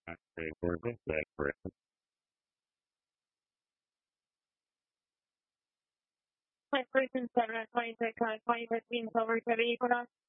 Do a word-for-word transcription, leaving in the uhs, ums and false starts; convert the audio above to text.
Actually, for this expert. My person seven twenty-six, twenty-five being over to vehicle.